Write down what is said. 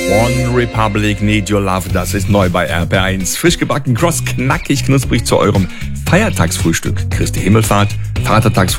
One Republic, Need Your Love, das ist neu bei RB1. Frisch gebacken, kross, knackig, knusprig zu eurem Feiertagsfrühstück. Christi Himmelfahrt, Vatertagsfrühstück.